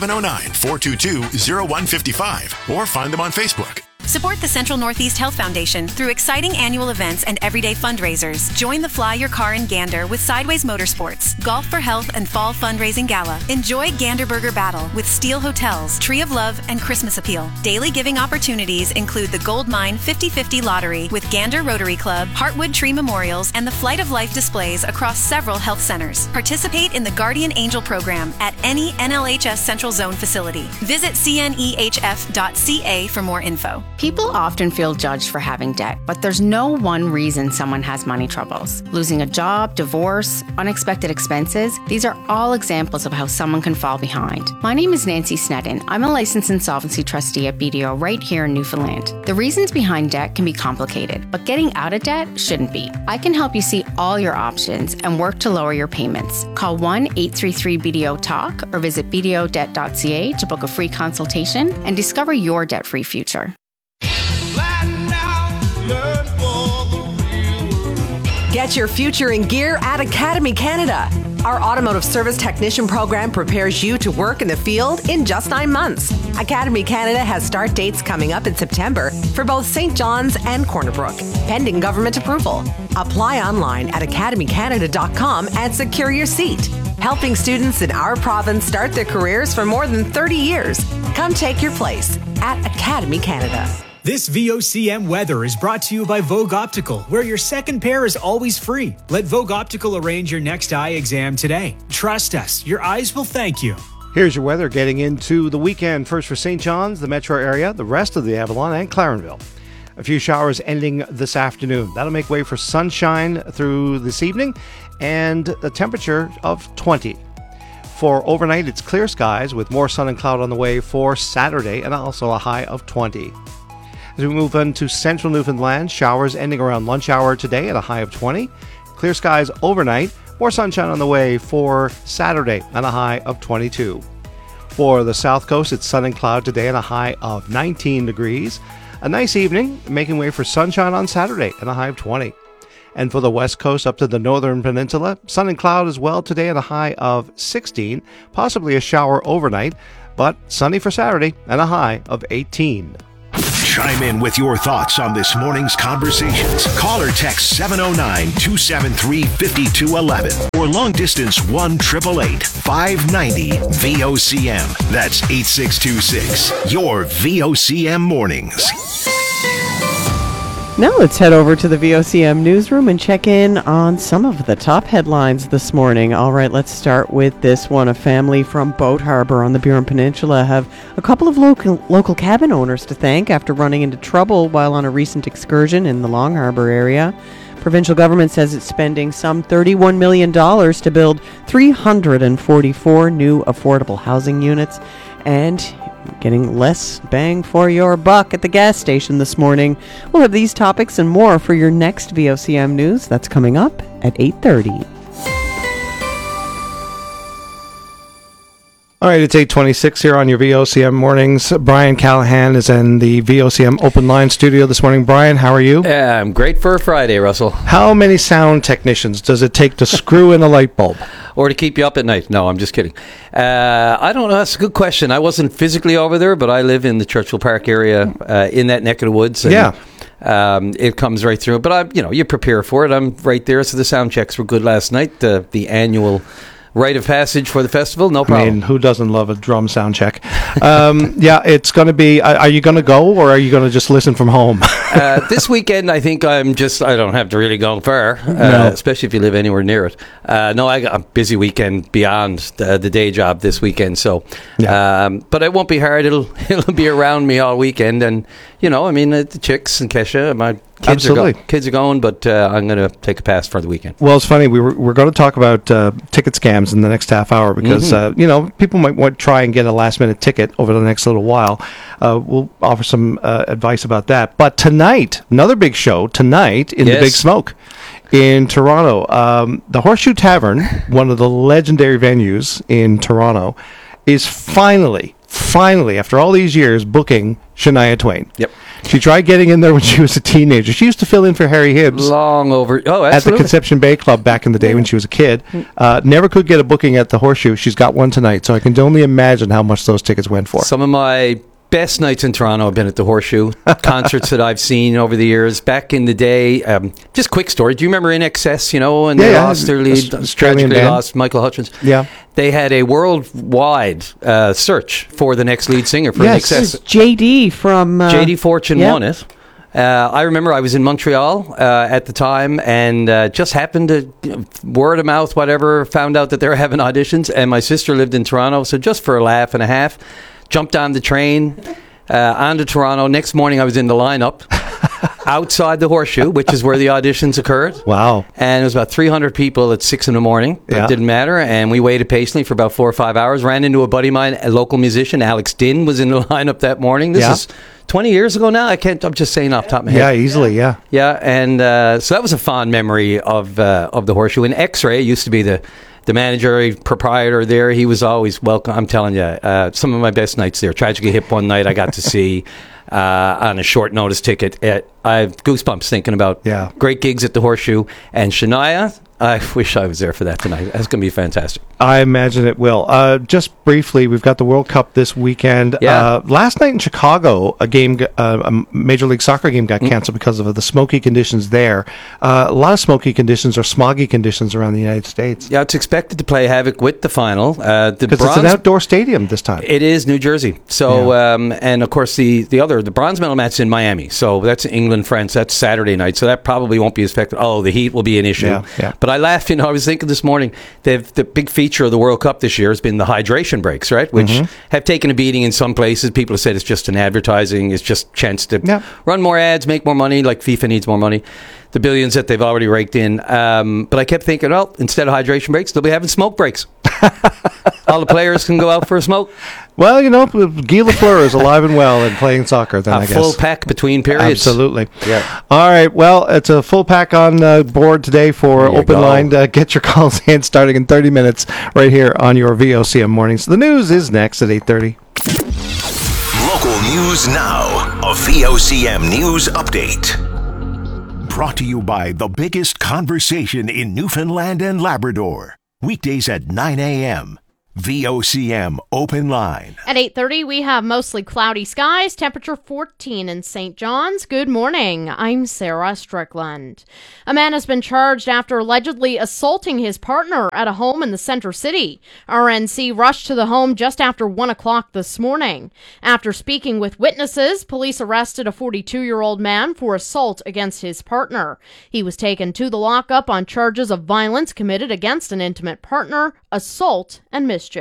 709-422-0155. Or find them on Facebook. Support the Central Northeast Health Foundation through exciting annual events and everyday fundraisers. Join the Fly Your Car in Gander with Sideways Motorsports, Golf for Health, and Fall Fundraising Gala. Enjoy Gander Burger Battle with Steel Hotels, Tree of Love, and Christmas Appeal. Daily giving opportunities include the Gold Mine 50/50 Lottery with Gander Rotary Club, Heartwood Tree Memorials, and the Flight of Life displays across several health centers. Participate in the Guardian Angel program at any NLHS Central Zone facility. Visit cnehf.ca for more info. People often feel judged for having debt, but there's no one reason someone has money troubles. Losing a job, divorce, unexpected expenses, these are all examples of how someone can fall behind. My name is Nancy Sneddon. I'm a licensed insolvency trustee at BDO right here in Newfoundland. The reasons behind debt can be complicated, but getting out of debt shouldn't be. I can help you see all your options and work to lower your payments. Call 1-833-BDO-TALK or visit bdodebt.ca to book a free consultation and discover your debt-free future. Get your future in gear at Academy Canada. Our automotive service technician program prepares you to work in the field in just 9 months. Academy Canada has start dates coming up in September for both St. John's and Corner Brook, pending government approval. Apply online at academycanada.com and secure your seat. Helping students in our province start their careers for more than 30 years. Come take your place at Academy Canada. This VOCM weather is brought to you by Vogue Optical, where your second pair is always free. Let Vogue Optical arrange your next eye exam today. Trust us, your eyes will thank you. Here's your weather getting into the weekend. First for St. John's, the metro area, the rest of the Avalon, and Clarenville. A few showers ending this afternoon. That'll make way for sunshine through this evening and a temperature of 20. For overnight, it's clear skies with more sun and cloud on the way for Saturday and also a high of 20. As we move on to central Newfoundland, showers ending around lunch hour today at a high of 20. Clear skies overnight, more sunshine on the way for Saturday and a high of 22. For the south coast, it's sun and cloud today and a high of 19 degrees. A nice evening, making way for sunshine on Saturday and a high of 20. And for the west coast up to the northern peninsula, sun and cloud as well today at a high of 16, possibly a shower overnight, but sunny for Saturday and a high of 18. Chime in with your thoughts on this morning's conversations. Call or text 709-273-5211 or long distance 1-888-590-VOCM. That's 8626. Your VOCM mornings. Now let's head over to the VOCM newsroom and check in on some of the top headlines this morning. All right, let's start with this one. A family from Boat Harbor on the Burin Peninsula have a couple of local cabin owners to thank after running into trouble while on a recent excursion in the Long Harbor area. Provincial government says it's spending some $31 million to build 344 new affordable housing units and getting less bang for your buck at the gas station this morning. We'll have these topics and more for your next VOCM news. That's coming up at 8:30. All right, it's 8:26 here on your VOCM mornings. Brian Callahan is in the VOCM open line studio this morning. Brian, how are you? I'm great for a Friday, Russell. How many sound technicians does it take to screw in a light bulb? Or to keep you up at night? No, I'm just kidding. I don't know. That's a good question. I wasn't physically over there, but I live in the Churchill Park area, in that neck of the woods. And, yeah. It comes right through. But, you prepare for it. I'm right there. So the sound checks were good last night. The annual rite of passage for the festival, no problem. I mean, who doesn't love a drum sound check? Yeah, it's going to be, are you going to go or are you going to just listen from home? This weekend, I think I don't have to really go far, No. especially if you live anywhere near it. No, I got a busy weekend beyond the day job this weekend, so, but it won't be hard. It'll be around me all weekend, and, the chicks and Kesha, my kids are going, but I'm going to take a pass for the weekend. Well, it's funny. We're going to talk about ticket scams in the next half hour because, people might want to try and get a last-minute ticket over the next little while. We'll offer some advice about that. But tonight, another big show tonight in the Big Smoke in Toronto. The Horseshoe Tavern, one of the legendary venues in Toronto, is finally, after all these years, booking Shania Twain. Yep. She tried getting in there when she was a teenager. She used to fill in for Harry Hibbs. Long over. Oh, absolutely. At the Conception Bay Club back in the day when she was a kid. Never could get a booking at the Horseshoe. She's got one tonight, so I can only imagine how much those tickets went for. Some of my best nights in Toronto have been at the Horseshoe. Concerts that I've seen over the years. Back in the day, just quick story. Do you remember In Excess, and they lost their lead, tragically lost Michael Hutchins? Yeah. They had a worldwide search for the next lead singer for In Excess. JD from... JD Fortune won it. I remember I was in Montreal at the time and just happened to, word of mouth, whatever, found out that they were having auditions, and my sister lived in Toronto, so just for a laugh and a half, jumped on the train, on to Toronto. Next morning I was in the lineup outside the Horseshoe, which is where the auditions occurred. Wow. And it was about 300 people at 6 a.m. It didn't matter. And we waited patiently for about 4 or 5 hours. Ran into a buddy of mine, a local musician, Alex Dinn, was in the lineup that morning. This is 20 years ago now. I'm just saying off the top of my head. Yeah, easily, yeah. Yeah, and so that was a fond memory of the Horseshoe. And X-Ray used to be the manager, proprietor there. He was always welcome. I'm telling you, some of my best nights there. Tragically hip one night I got to see on a short notice ticket. I have goosebumps thinking about great gigs at the Horseshoe. And Shania, I wish I was there for that tonight. That's going to be fantastic. I imagine it will. Just briefly, we've got the World Cup this weekend. Yeah. Last night in Chicago, a Major League Soccer game got canceled because of the smoky conditions there. A lot of smoky conditions or smoggy conditions around the United States. Yeah, it's expected to play havoc with the final. Because it's an outdoor stadium this time. It is New Jersey. So, and of course, the bronze medal match is in Miami. So that's England, France. That's Saturday night. So that probably won't be affected. Oh, the heat will be an issue. Yeah. But But I laughed, I was thinking this morning, the big feature of the World Cup this year has been the hydration breaks, right? Which have taken a beating in some places. People have said it's just an advertising, it's just a chance to run more ads, make more money, like FIFA needs more money. The billions that they've already raked in. But I kept thinking, well, instead of hydration breaks, they'll be having smoke breaks. All the players can go out for a smoke. Well, Guy Lafleur is alive and well and playing soccer then, I guess. A full pack between periods. Absolutely. Yeah. All right. Well, it's a full pack on board today for Open Line. Get your calls in starting in 30 minutes right here on your VOCM Mornings. The news is next at 8:30. Local news now. A VOCM News Update. Brought to you by the biggest conversation in Newfoundland and Labrador. Weekdays at 9 a.m. VOCM Open Line. At 8:30, we have mostly cloudy skies, temperature 14 in St. John's. Good morning. I'm Sarah Strickland. A man has been charged after allegedly assaulting his partner at a home in the Center City. RNC rushed to the home just after 1 o'clock this morning. After speaking with witnesses, police arrested a 42-year-old man for assault against his partner. He was taken to the lockup on charges of violence committed against an intimate partner, assault, and mischief.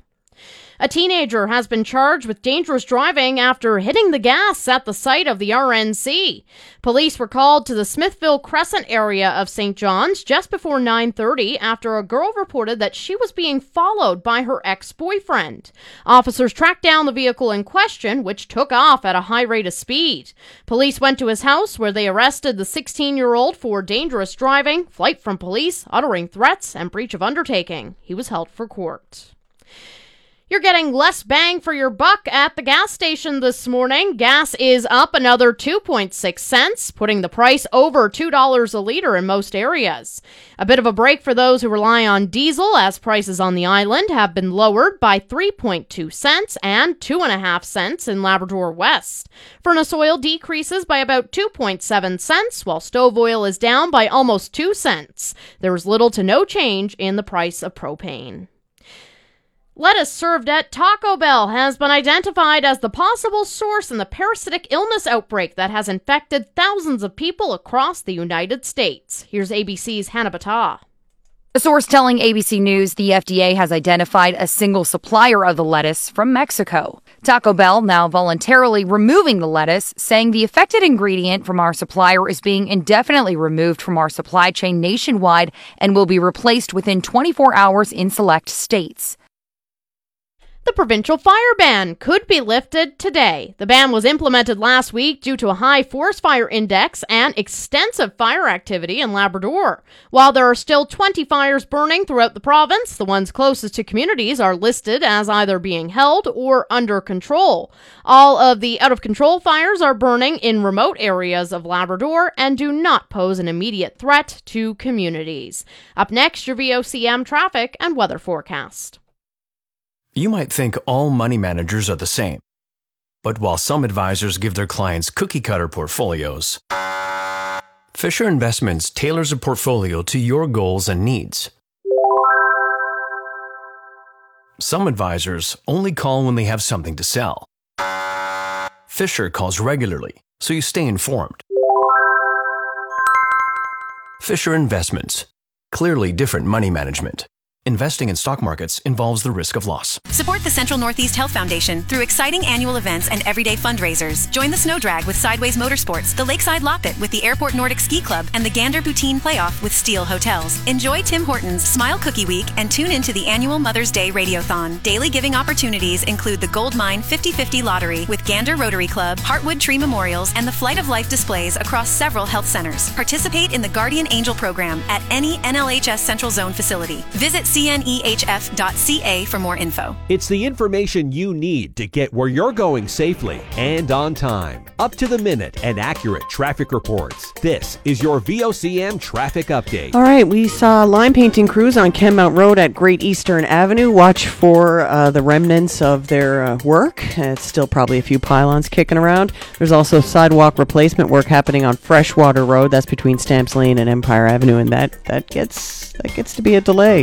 A teenager has been charged with dangerous driving after hitting the gas at the site of the RNC. Police were called to the Smithville Crescent area of St. John's just before 9:30 after a girl reported that she was being followed by her ex-boyfriend. Officers tracked down the vehicle in question, which took off at a high rate of speed. Police went to his house where they arrested the 16-year-old for dangerous driving, flight from police, uttering threats, and breach of undertaking. He was held for court. You're getting less bang for your buck at the gas station this morning. Gas is up another 2.6 cents, putting the price over $2 a liter in most areas. A bit of a break for those who rely on diesel, as prices on the island have been lowered by 3.2 cents and 2.5 cents in Labrador West. Furnace oil decreases by about 2.7 cents, while stove oil is down by almost 2 cents. There is little to no change in the price of propane. Lettuce served at Taco Bell has been identified as the possible source in the parasitic illness outbreak that has infected thousands of people across the United States. Here's ABC's Hannah Battah. A source telling ABC News the FDA has identified a single supplier of the lettuce from Mexico. Taco Bell now voluntarily removing the lettuce, saying the affected ingredient from our supplier is being indefinitely removed from our supply chain nationwide and will be replaced within 24 hours in select states. The provincial fire ban could be lifted today. The ban was implemented last week due to a high forest fire index and extensive fire activity in Labrador. While there are still 20 fires burning throughout the province, the ones closest to communities are listed as either being held or under control. All of the out-of-control fires are burning in remote areas of Labrador and do not pose an immediate threat to communities. Up next, your VOCM traffic and weather forecast. You might think all money managers are the same. But while some advisors give their clients cookie-cutter portfolios, Fisher Investments tailors a portfolio to your goals and needs. Some advisors only call when they have something to sell. Fisher calls regularly, so you stay informed. Fisher Investments. Clearly different money management. Investing in stock markets involves the risk of loss. Support the Central Northeast Health Foundation through exciting annual events and everyday fundraisers. Join the Snow Drag with Sideways Motorsports, the Lakeside Loppet with the Airport Nordic Ski Club, and the Gander Poutine Playoff with Steel Hotels. Enjoy Tim Hortons Smile Cookie Week and tune into the annual Mother's Day Radiothon. Daily giving opportunities include the Gold Mine 50/50 Lottery with Gander Rotary Club, Heartwood Tree Memorials, and the Flight of Life displays across several health centers. Participate in the Guardian Angel program at any NLHS Central Zone facility. Visit cnehf.ca for more info. It's the information you need to get where you're going safely and on time. Up to the minute and accurate traffic reports. This is your VOCM traffic update. All right, we saw line painting crews on Kenmount Road at Great Eastern Avenue. Watch for the remnants of their work. It's still probably a few pylons kicking around. There's also sidewalk replacement work happening on Freshwater Road. That's between Stamps Lane and Empire Avenue, and that gets to be a delay, especially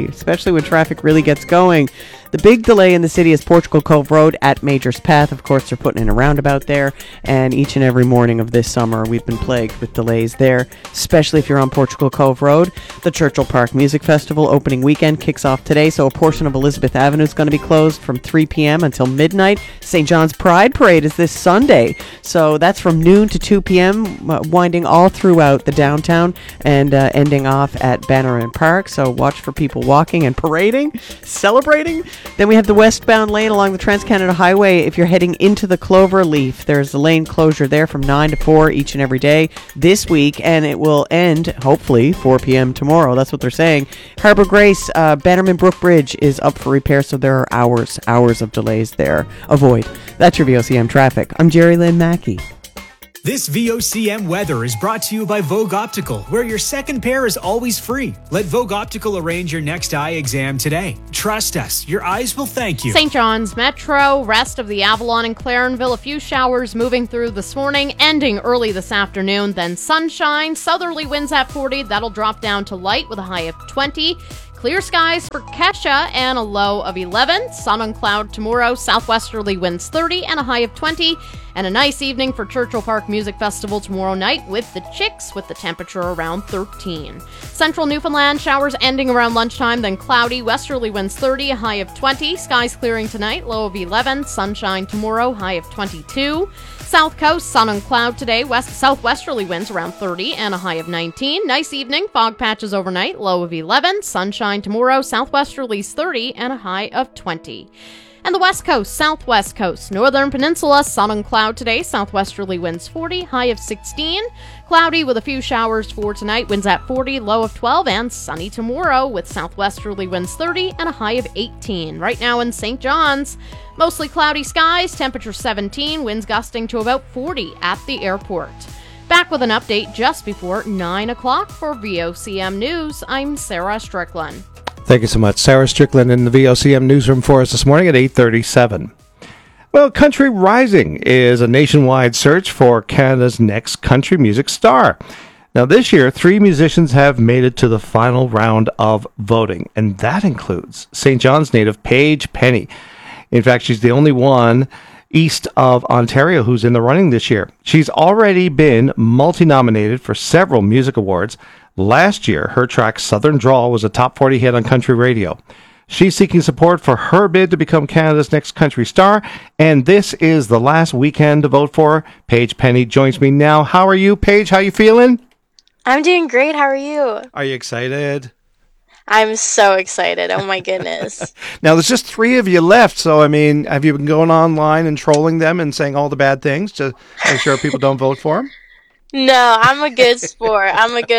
especially when traffic really gets going. The big delay in the city is Portugal Cove Road at Major's Path. Of course, they're putting in a roundabout there, and each and every morning of this summer, we've been plagued with delays there, especially if you're on Portugal Cove Road. The Churchill Park Music Festival opening weekend kicks off today, so a portion of Elizabeth Avenue is going to be closed from 3 p.m. until midnight. St. John's Pride Parade is this Sunday, so that's from noon to 2 p.m., winding all throughout the downtown and ending off at Bannerman Park. So watch for people walking and parading, celebrating. Then we have the westbound lane along the Trans-Canada Highway. If you're heading into the Cloverleaf, there's a lane closure there from 9 to 4 each and every day this week, and it will end, hopefully, 4 p.m. tomorrow. That's what they're saying. Harbor Grace, Bannerman Brook Bridge is up for repair, so there are hours of delays there. Avoid. That's your VOCM traffic. I'm Jerry Lynn Mackey. This VOCM weather is brought to you by Vogue Optical, where your second pair is always free. Let Vogue Optical arrange your next eye exam today. Trust us, your eyes will thank you. St. John's Metro, rest of the Avalon and Clarenville, a few showers moving through this morning, ending early this afternoon, then sunshine, southerly winds at 40, that'll drop down to light with a high of 20. Clear skies for Kesha and a low of 11. Sun and cloud tomorrow. Southwesterly winds 30 and a high of 20. And a nice evening for Churchill Park Music Festival tomorrow night with the Chicks with the temperature around 13. Central Newfoundland showers ending around lunchtime, then cloudy. Westerly winds 30, a high of 20. Skies clearing tonight, low of 11. Sunshine tomorrow, high of 22. South Coast, sun and cloud today. Southwesterly winds around 30 and a high of 19. Nice evening. Fog patches overnight. Low of 11. Sunshine tomorrow. Southwesterlies 30 and a high of 20. And the West Coast, Southwest Coast, Northern Peninsula, sun and cloud today. Southwesterly winds 40, high of 16. Cloudy with a few showers for tonight. Winds at 40, low of 12. And sunny tomorrow with southwesterly winds 30 and a high of 18. Right now in St. John's, mostly cloudy skies, temperature 17, winds gusting to about 40 at the airport. Back with an update just before 9 o'clock for VOCM News. I'm Sarah Strickland. Thank you so much. Sarah Strickland in the VOCM newsroom for us this morning at 8:37. Well, Country Rising is a nationwide search for Canada's next country music star. Now, this year, 3 musicians have made it to the final round of voting, and that includes St. John's native Paige Penny. In fact, she's the only one east of Ontario who's in the running this year. She's already been multi-nominated for several music awards. Last year, her track Southern Drawl was a top 40 hit on country radio. She's seeking support for her bid to become Canada's next country star, and this is the last weekend to vote for her. Paige Penny joins me now. How are you, Paige? How you feeling? I'm doing great. How are you? Are you excited? I'm so excited. Oh my goodness. Now, there's just 3 of you left, so I mean, have you been going online and trolling them and saying all the bad things to make sure people don't vote for them? No, I'm a good sport.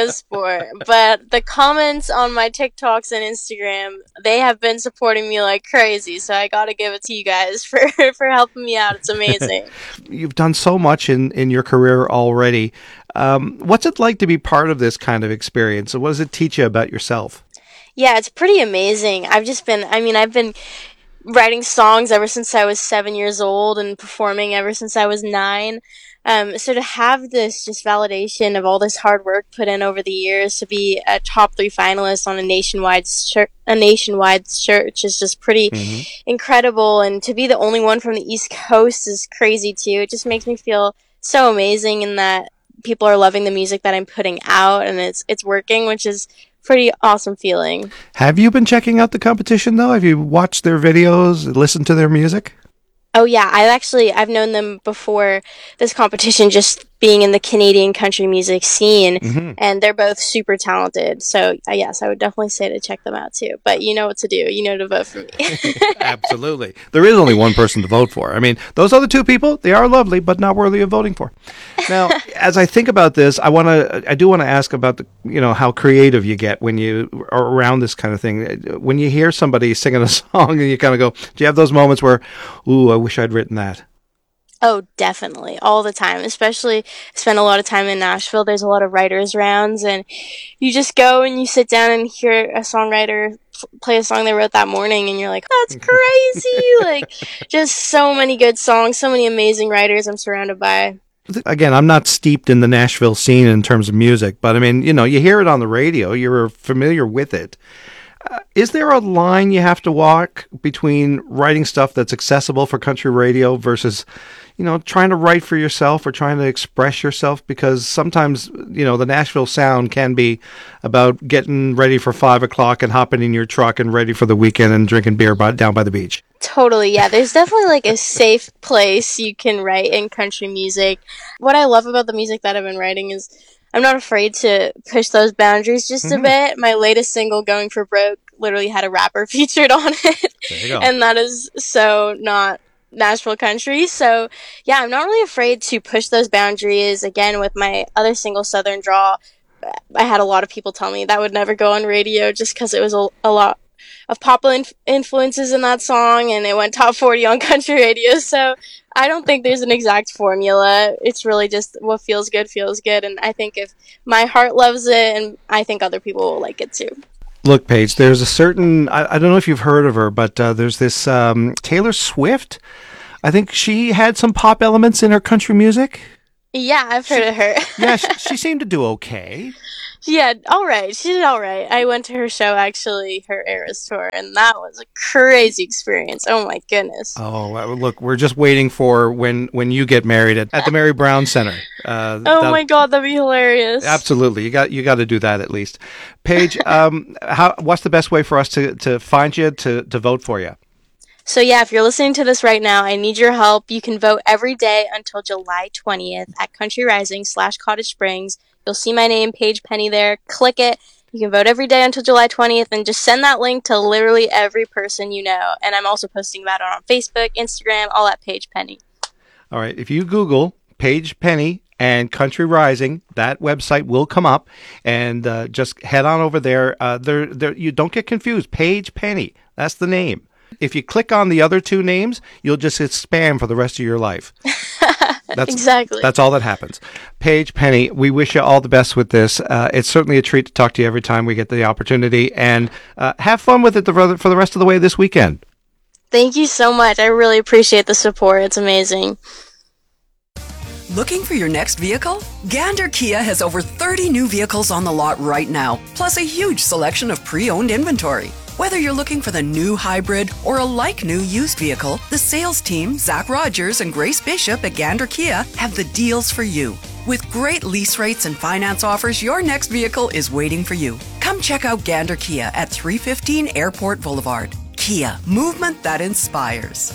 But the comments on my TikToks and Instagram, they have been supporting me like crazy. So I got to give it to you guys for helping me out. It's amazing. You've done so much in your career already. What's it like to be part of this kind of experience? What does it teach you about yourself? Yeah, it's pretty amazing. I've been writing songs ever since I was 7 years old and performing ever since I was 9. So to have this just validation of all this hard work put in over the years, to be a top 3 finalist on a nationwide search is just pretty incredible. And to be the only one from the East Coast is crazy too. It just makes me feel so amazing in that people are loving the music that I'm putting out, and it's working, which is pretty awesome feeling. Have you been checking out the competition though? Have you watched their videos, listened to their music? Oh yeah, I've known them before this competition, just being in the Canadian country music scene, and they're both super talented. So yes, I would definitely say to check them out too. But you know what to do. You know to vote for me. Absolutely. There is only one person to vote for. I mean, those other 2 people, they are lovely, but not worthy of voting for. Now, as I think about this, I do want to ask about how creative you get when you are around this kind of thing. When you hear somebody singing a song and you kind of go, do you have those moments where, ooh, I wish I'd written that? Oh, definitely. All the time. Especially, I spend a lot of time in Nashville. There's a lot of writers' rounds, and you just go and you sit down and hear a songwriter play a song they wrote that morning, and you're like, that's crazy! Like, just so many good songs, so many amazing writers I'm surrounded by. Again, I'm not steeped in the Nashville scene in terms of music, but I mean, you hear it on the radio, you're familiar with it. is there a line you have to walk between writing stuff that's accessible for country radio versus, trying to write for yourself or trying to express yourself? Because sometimes, the Nashville sound can be about getting ready for 5 o'clock and hopping in your truck and ready for the weekend and drinking beer down by the beach. Totally, yeah. There's definitely like a safe place you can write in country music. What I love about the music that I've been writing is I'm not afraid to push those boundaries just a bit. My latest single, Going for Broke, literally had a rapper featured on it. There you go. And that is so not Nashville country. So yeah, I'm not really afraid to push those boundaries. Again, with my other single, Southern Draw, I had a lot of people tell me that would never go on radio just because it was a lot of pop influences in that song, and it went top 40 on country radio. So I don't think there's an exact formula. It's really just what feels good. And I think if my heart loves it, and I think other people will like it too. Look, Paige, there's a certain, I don't know if you've heard of her, but there's this Taylor Swift. I think she had some pop elements in her country music. Yeah, I've heard of her. Yeah, she seemed to do okay. Yeah, all right. She did all right. I went to her show, actually, her Eras tour, and that was a crazy experience. Oh, my goodness. Oh, look, we're just waiting for when you get married at the Mary Brown Center. Oh, my God, that'd be hilarious. Absolutely. You got to do that at least. Paige, what's the best way for us to find you, to vote for you? So yeah, if you're listening to this right now, I need your help. You can vote every day until July 20th at Country Rising /Cottage Springs. You'll see my name, Paige Penny, there. Click it. You can vote every day until July 20th, and just send that link to literally every person you know. And I'm also posting about it on Facebook, Instagram, all at Paige Penny. All right. If you Google Paige Penny and Country Rising, that website will come up, and just head on over there. You don't get confused. Paige Penny, that's the name. If you click on the other two names, you'll just hit spam for the rest of your life. Exactly. That's all that happens. Paige Penny, we wish you all the best with this. It's certainly a treat to talk to you every time we get the opportunity, and have fun with it for the rest of the way this weekend. Thank you so much. I really appreciate the support. It's amazing. Looking for your next vehicle? Gander Kia has over 30 new vehicles on the lot right now, plus a huge selection of pre-owned inventory. Whether you're looking for the new hybrid or a like-new used vehicle, the sales team, Zach Rogers and Grace Bishop at Gander Kia, have the deals for you. With great lease rates and finance offers, your next vehicle is waiting for you. Come check out Gander Kia at 315 Airport Boulevard. Kia, movement that inspires.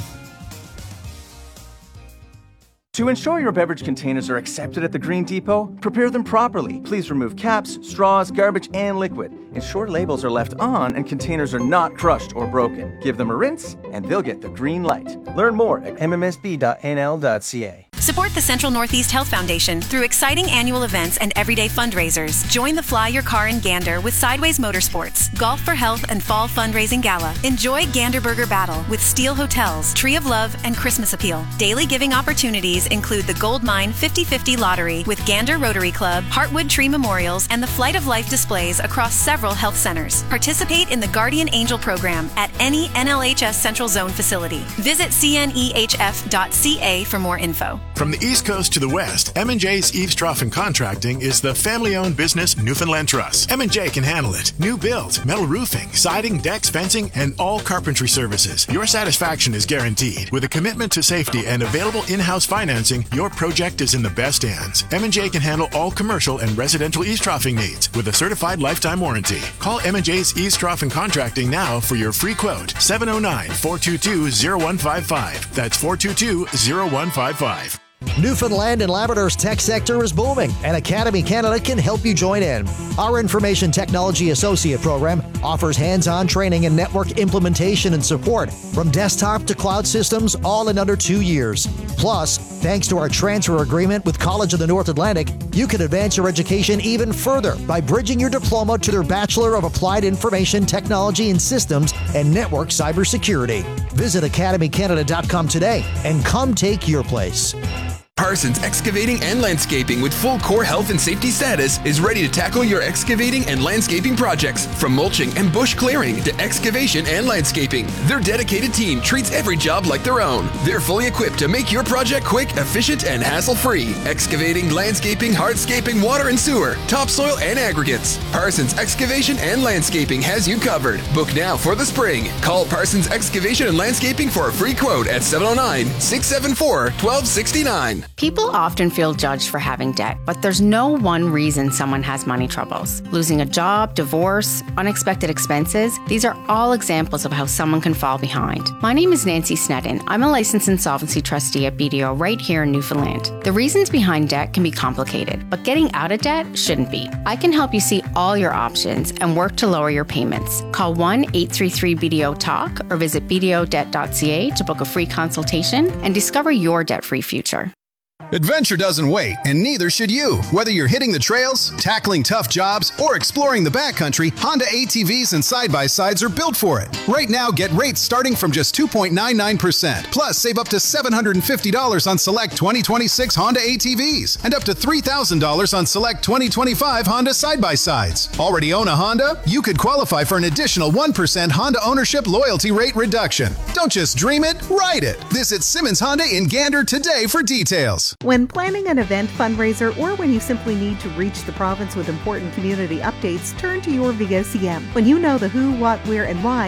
To ensure your beverage containers are accepted at the Green Depot, prepare them properly. Please remove caps, straws, garbage, and liquid. Ensure labels are left on and containers are not crushed or broken. Give them a rinse, and they'll get the green light. Learn more at mmsb.nl.ca. Support the Central Northeast Health Foundation through exciting annual events and everyday fundraisers. Join the Fly Your Car in Gander with Sideways Motorsports, Golf for Health and Fall Fundraising Gala. Enjoy Gander Burger Battle with Steel Hotels, Tree of Love, and Christmas Appeal. Daily giving opportunities include the Gold Mine 50/50 Lottery with Gander Rotary Club, Heartwood Tree Memorials, and the Flight of Life displays across several health centers. Participate in the Guardian Angel program at any NLHS Central Zone facility. Visit cnehf.ca for more info. From the East Coast to the West, M&J's Eaves Trough and Contracting is the family-owned business Newfoundland Trust. M&J can handle it. New build, metal roofing, siding, decks, fencing, and all carpentry services. Your satisfaction is guaranteed. With a commitment to safety and available in-house financing, your project is in the best hands. M&J can handle all commercial and residential eaves troughing needs with a certified lifetime warranty. Call M&J's Eaves Trough and Contracting now for your free quote. 709-422-0155. That's 422-0155. Newfoundland and Labrador's tech sector is booming, and Academy Canada can help you join in. Our Information Technology Associate program offers hands-on training and network implementation and support from desktop to cloud systems, all in under 2 years. Plus, thanks to our transfer agreement with College of the North Atlantic, you can advance your education even further by bridging your diploma to their Bachelor of Applied Information Technology and Systems and Network Cybersecurity. Visit academycanada.com today and come take your place. Parsons Excavating and Landscaping with full core health and safety status is ready to tackle your excavating and landscaping projects, from mulching and bush clearing to excavation and landscaping. Their dedicated team treats every job like their own. They're fully equipped to make your project quick, efficient, and hassle-free. Excavating, landscaping, hardscaping, water and sewer, topsoil, and aggregates. Parsons Excavation and Landscaping has you covered. Book now for the spring. Call Parsons Excavation and Landscaping for a free quote at 709-674-1269. People often feel judged for having debt, but there's no one reason someone has money troubles. Losing a job, divorce, unexpected expenses, these are all examples of how someone can fall behind. My name is Nancy Sneddon. I'm a licensed insolvency trustee at BDO right here in Newfoundland. The reasons behind debt can be complicated, but getting out of debt shouldn't be. I can help you see all your options and work to lower your payments. Call 1-833-BDO-TALK or visit bdodebt.ca to book a free consultation and discover your debt-free future. Adventure doesn't wait, and neither should you. Whether you're hitting the trails, tackling tough jobs, or exploring the backcountry, Honda ATVs and side-by-sides are built for it. Right now, get rates starting from just 2.99%. Plus, save up to $750 on select 2026 Honda ATVs and up to $3,000 on select 2025 Honda side-by-sides. Already own a Honda? You could qualify for an additional 1% Honda ownership loyalty rate reduction. Don't just dream it, ride it. Visit Simmons Honda in Gander today for details. When planning an event, fundraiser, or when you simply need to reach the province with important community updates, turn to your VOCM. When you know the who, what, where, and why,